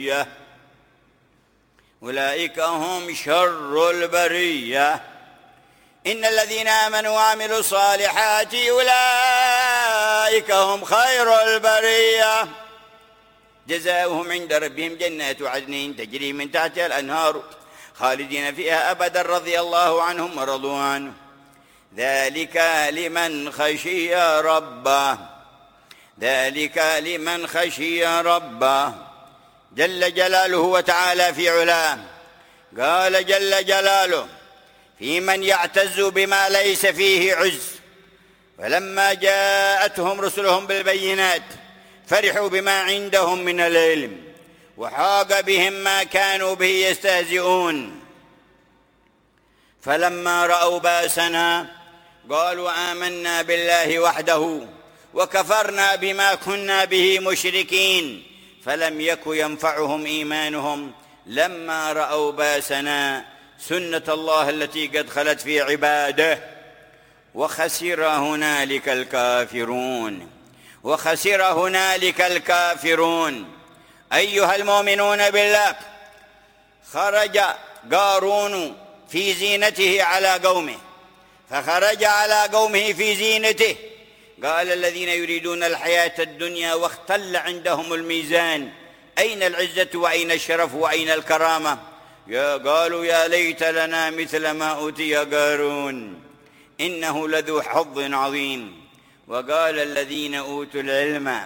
أولئك هم شر البرية. إن الذين آمنوا وعملوا الصالحات أولئك هم خير البرية، جزاؤهم عند ربهم جنات عدن تجري من تحتها الأنهار خالدين فيها أبدا رضي الله عنهم ورضوا عنه، ذلك لمن خشي ربه. ذلك لمن خشي ربه. جل جلاله وتعالى في علاه قال جل جلاله في من يعتز بما ليس فيه عز: فلما جاءتهم رسلهم بالبينات فرحوا بما عندهم من العلم وحاق بهم ما كانوا به يستهزئون. فلما رأوا بأسنا قالوا آمنا بالله وحده وكفرنا بما كنا به مشركين، فلم يك ينفعهم إيمانهم لما رأوا بأسنا سنة الله التي قد خلت في عباده. وخسر هنالك الكافرون. وخسر هنالك الكافرون. أيها المؤمنون بالله، خرج قارون في زينته على قومه، فخرج على قومه في زينته. قال الذين يريدون الحياة الدنيا واختل عندهم الميزان: أين العزة وأين الشرف وأين الكرامة؟ قالوا يا ليت لنا مثل ما أوتي قارون إنه لذو حظ عظيم. وقال الذين أوتوا العلم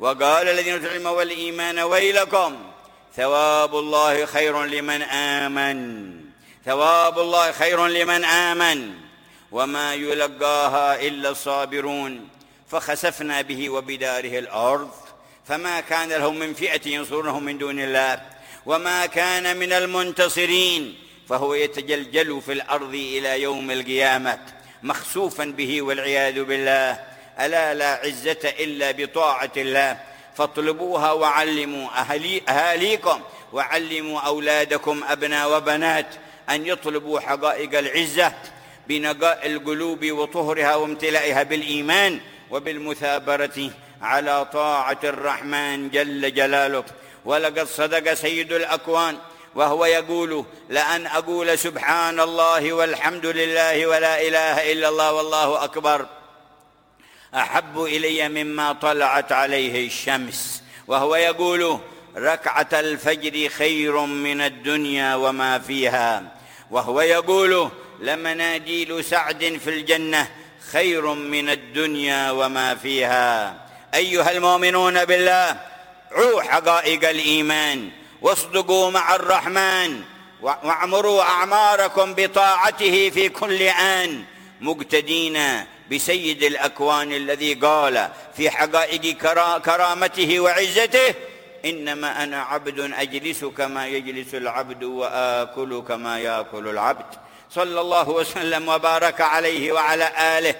والإيمان ويلكم ثواب الله خير لمن آمن. ثواب الله خير لمن آمن وما يلقاها إلا الصابرون. فخسفنا به وبداره الأرض فما كان لهم من فئة ينصرونهم من دون الله وما كان من المنتصرين، فهو يتجلجل في الأرض إلى يوم القيامة مخسوفا به والعياذ بالله. ألا لا عزة إلا بطاعة الله، فاطلبوها وعلموا أهاليكم وعلموا أولادكم أبناء وبنات أن يطلبوا حقائق العزة بنقاء القلوب وطهرها وامتلائها بالإيمان وبالمثابرة على طاعة الرحمن جل جلاله. ولقد صدق سيد الأكوان وهو يقول: لأن أقول سبحان الله والحمد لله ولا إله إلا الله والله أكبر أحب إلي مما طلعت عليه الشمس. وهو يقول: ركعة الفجر خير من الدنيا وما فيها. وهو يقول: لمناديل سعد في الجنة خير من الدنيا وما فيها. أيها المؤمنون بالله، عوا حقائق الإيمان واصدقوا مع الرحمن واعمروا أعماركم بطاعته في كل آن، مقتدين بسيد الأكوان الذي قال في حقائق كرامته وعزته: إنما أنا عبد أجلس كما يجلس العبد وآكل كما يأكل العبد. صلى الله وسلم وبارك عليه وعلى آله.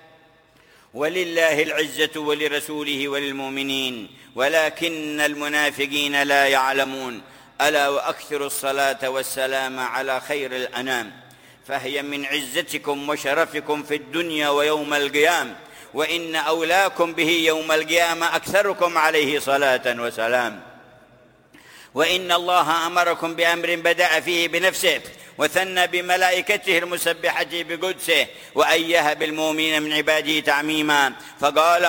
ولله العزة ولرسوله وللمؤمنين ولكن المنافقين لا يعلمون. ألا وأكثروا الصلاة والسلام على خير الأنام، فهي من عزتكم وشرفكم في الدنيا ويوم القيامة، وإن أولاكم به يوم القيامة أكثركم عليه صلاة وسلام. وإن الله أمركم بأمر بدأ فيه بنفسه وثنى بملائكته المسبحة بقدسه وأيه بالمؤمنين من عباده تعميما، فقال: